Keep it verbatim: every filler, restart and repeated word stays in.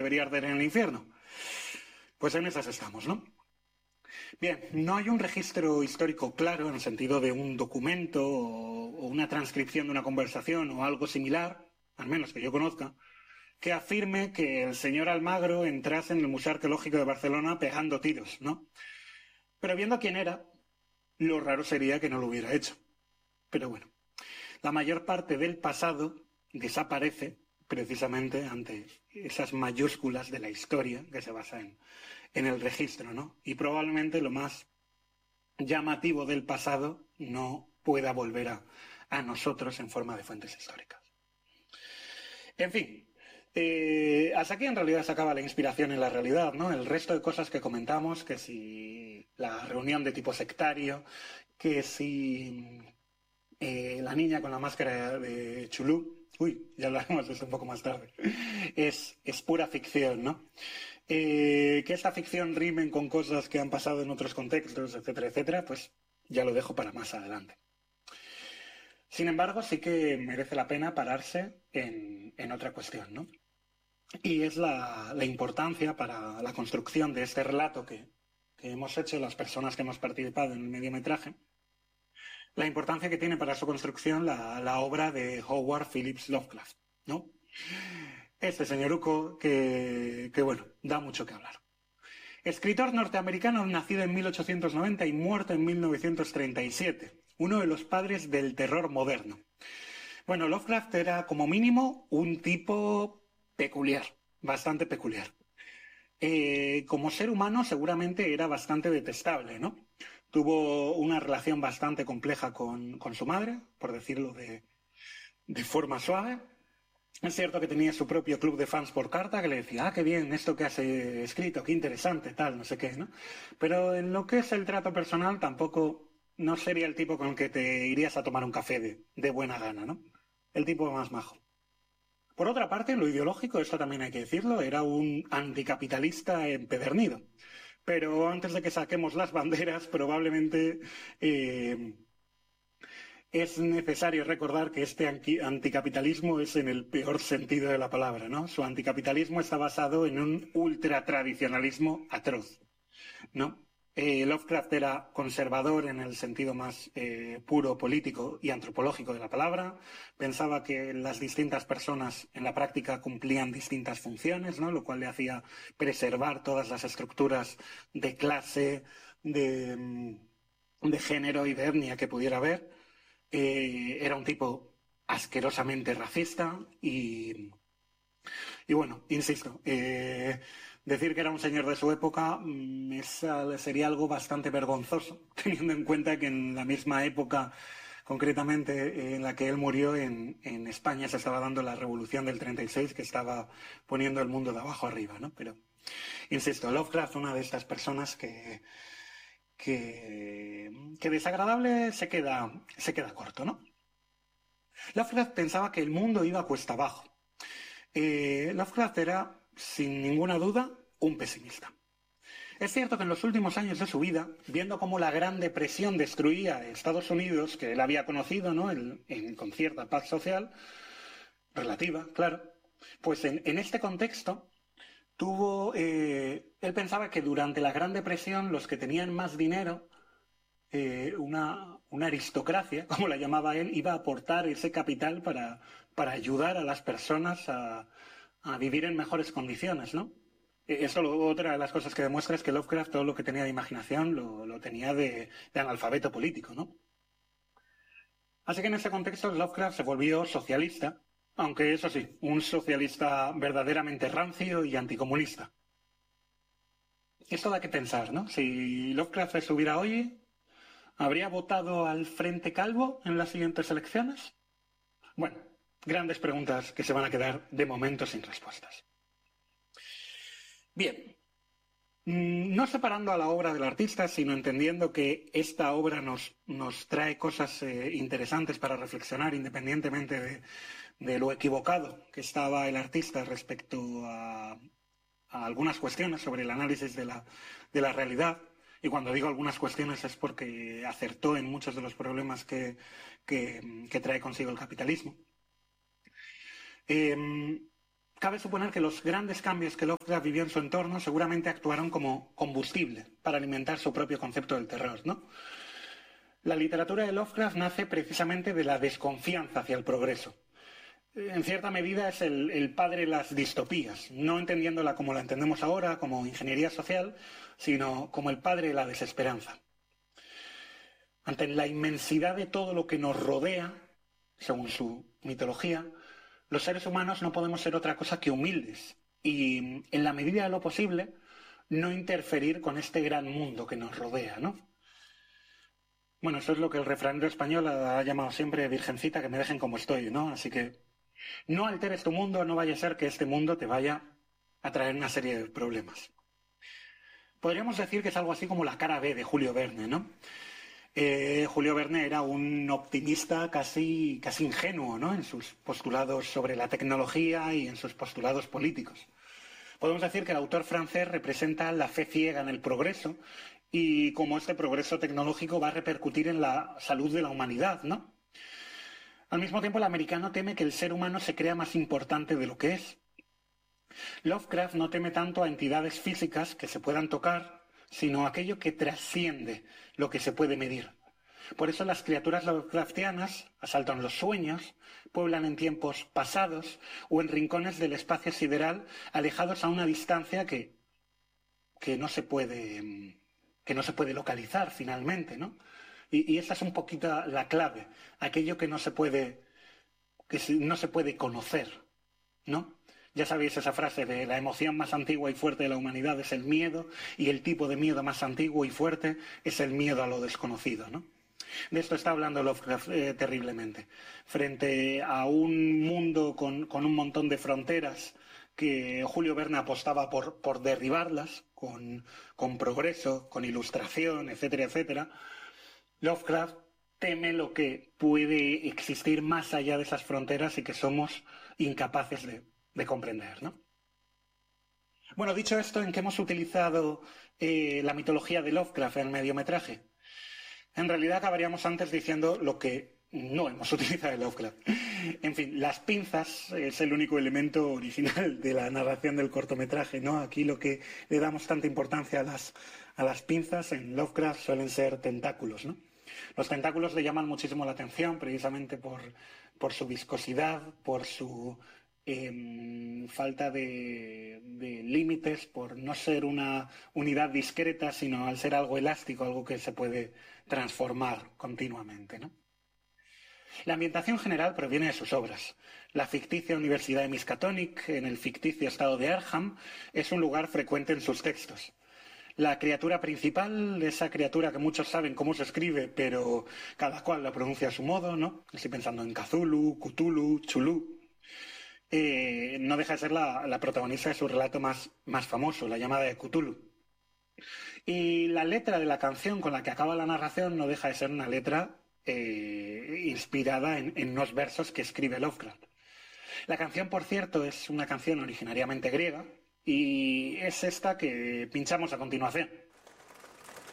debería arder en el infierno. Pues en esas estamos, ¿no? Bien, no hay un registro histórico claro en el sentido de un documento o una transcripción de una conversación o algo similar, al menos que yo conozca, que afirme que el señor Almagro entrase en el Museo Arqueológico de Barcelona pegando tiros, ¿no? Pero viendo quién era, lo raro sería que no lo hubiera hecho. Pero bueno, la mayor parte del pasado desaparece precisamente ante esas mayúsculas de la historia que se basa en, en el registro, ¿no? Y probablemente lo más llamativo del pasado no pueda volver a, a nosotros en forma de fuentes históricas. En fin, eh, hasta aquí en realidad se acaba la inspiración en la realidad, ¿no? El resto de cosas que comentamos, que si la reunión de tipo sectario, que si eh, la niña con la máscara de Chulú, uy, ya hablaremos de eso un poco más tarde, es, es pura ficción, ¿no? Eh, que esta ficción rimen con cosas que han pasado en otros contextos, etcétera, etcétera, pues ya lo dejo para más adelante. Sin embargo, sí que merece la pena pararse en, en otra cuestión, ¿no? Y es la, la importancia para la construcción de este relato que, que hemos hecho las personas que hemos participado en el mediometraje, la importancia que tiene para su construcción la, la obra de Howard Phillips Lovecraft, ¿no? Este señoruco que, que, bueno, da mucho que hablar. Escritor norteamericano nacido en mil ochocientos noventa y muerto en mil novecientos treinta y siete, uno de los padres del terror moderno. Bueno, Lovecraft era como mínimo un tipo peculiar, bastante peculiar. Eh, como ser humano seguramente era bastante detestable, ¿no? Tuvo una relación bastante compleja con, con su madre, por decirlo de, de forma suave. Es cierto que tenía su propio club de fans por carta que le decía, ah, qué bien, esto que has eh, escrito, qué interesante, tal, no sé qué, ¿no? Pero en lo que es el trato personal tampoco no sería el tipo con el que te irías a tomar un café de, de buena gana, ¿no? El tipo más majo. Por otra parte, lo ideológico, esto también hay que decirlo, era un anticapitalista empedernido. Pero antes de que saquemos las banderas, probablemente eh, es necesario recordar que este anticapitalismo es en el peor sentido de la palabra, ¿no? Su anticapitalismo está basado en un ultratradicionalismo atroz, ¿no? Eh, Lovecraft era conservador en el sentido más eh, puro político y antropológico de la palabra. Pensaba que las distintas personas en la práctica cumplían distintas funciones, ¿no? Lo cual le hacía preservar todas las estructuras de clase, de, de género y de etnia que pudiera haber. Eh, era un tipo asquerosamente racista y, y bueno, insisto, eh, decir que era un señor de su época es, sería algo bastante vergonzoso, teniendo en cuenta que en la misma época, concretamente en la que él murió, en, en España se estaba dando la revolución del treinta y seis que estaba poniendo el mundo de abajo arriba, ¿no? Pero, insisto, Lovecraft, una de estas personas que, que, que desagradable se queda, se queda corto, ¿no? Lovecraft pensaba que el mundo iba cuesta abajo. Eh, Lovecraft era, sin ninguna duda, un pesimista. Es cierto que en los últimos años de su vida, viendo cómo la Gran Depresión destruía a Estados Unidos, que él había conocido, ¿no? en, en, con cierta paz social, relativa, claro, pues en, en este contexto tuvo, eh, él pensaba que durante la Gran Depresión los que tenían más dinero, eh, una, una aristocracia, como la llamaba él, iba a aportar ese capital para, para ayudar a las personas a, a vivir en mejores condiciones, ¿no? Eso, lo, otra de las cosas que demuestra es que Lovecraft todo lo que tenía de imaginación lo, lo tenía de, de analfabeto político, ¿no? Así que en ese contexto Lovecraft se volvió socialista, aunque eso sí, un socialista verdaderamente rancio y anticomunista. Esto da que pensar, ¿no? Si Lovecraft estuviera hoy, ¿habría votado al Frente Calvo en las siguientes elecciones? Bueno, grandes preguntas que se van a quedar de momento sin respuestas. Bien, no separando a la obra del artista, sino entendiendo que esta obra nos, nos trae cosas eh, interesantes para reflexionar independientemente de, de lo equivocado que estaba el artista respecto a, a algunas cuestiones sobre el análisis de la, de la realidad. Y cuando digo algunas cuestiones es porque acertó en muchos de los problemas que, que, que trae consigo el capitalismo. Eh, cabe suponer que los grandes cambios que Lovecraft vivió en su entorno seguramente actuaron como combustible para alimentar su propio concepto del terror, ¿no? La literatura de Lovecraft nace precisamente de la desconfianza hacia el progreso. En cierta medida es el, el padre de las distopías, no entendiéndola como la entendemos ahora, como ingeniería social, sino como el padre de la desesperanza. Ante la inmensidad de todo lo que nos rodea, según su mitología, los seres humanos no podemos ser otra cosa que humildes y, en la medida de lo posible, no interferir con este gran mundo que nos rodea, ¿no? Bueno, eso es lo que el refranero español ha llamado siempre virgencita, que me dejen como estoy, ¿no? Así que no alteres tu mundo, no vaya a ser que este mundo te vaya a traer una serie de problemas. Podríamos decir que es algo así como la cara B de Julio Verne, ¿no? Eh, Julio Verne era un optimista casi, casi ingenuo, ¿no?, en sus postulados sobre la tecnología y en sus postulados políticos. Podemos decir que el autor francés representa la fe ciega en el progreso y cómo este progreso tecnológico va a repercutir en la salud de la humanidad, ¿no? Al mismo tiempo, el americano teme que el ser humano se crea más importante de lo que es. Lovecraft no teme tanto a entidades físicas que se puedan tocar, sino a aquello que trasciende lo que se puede medir. Por eso las criaturas Lovecraftianas asaltan los sueños, pueblan en tiempos pasados o en rincones del espacio sideral, alejados a una distancia que, que, no, se puede, que no se puede localizar finalmente, ¿no? Y, y esa es un poquito la clave, aquello que no se puede, que no se puede conocer, ¿no? Ya sabéis esa frase de la emoción más antigua y fuerte de la humanidad es el miedo y el tipo de miedo más antiguo y fuerte es el miedo a lo desconocido, ¿no? De esto está hablando Lovecraft eh, terriblemente. Frente a un mundo con, con un montón de fronteras que Julio Verne apostaba por, por derribarlas, con, con progreso, con ilustración, etcétera, etcétera, Lovecraft teme lo que puede existir más allá de esas fronteras y que somos incapaces de, de comprender, ¿no? Bueno, dicho esto, ¿en qué hemos utilizado eh, la mitología de Lovecraft en el mediometraje? En realidad acabaríamos antes diciendo lo que no hemos utilizado de Lovecraft. En fin, las pinzas es el único elemento original de la narración del cortometraje, ¿no? Aquí lo que le damos tanta importancia a las, a las pinzas en Lovecraft suelen ser tentáculos, ¿no? Los tentáculos le llaman muchísimo la atención precisamente por, por su viscosidad, por su eh, falta de, de límites, por no ser una unidad discreta, sino al ser algo elástico, algo que se puede transformar continuamente, ¿no? La ambientación general proviene de sus obras. La ficticia Universidad de Miskatonic, en el ficticio estado de Arkham, es un lugar frecuente en sus textos. La criatura principal, esa criatura que muchos saben cómo se escribe, pero cada cual la pronuncia a su modo, ¿no? Estoy pensando en Cthulhu, Cthulhu, Chulú. Eh, no deja de ser la, la protagonista de su relato más, más famoso, La llamada de Cthulhu. Y la letra de la canción con la que acaba la narración no deja de ser una letra eh, inspirada en, en unos versos que escribe Lovecraft. La canción, por cierto, es una canción originariamente griega y es esta que pinchamos a continuación.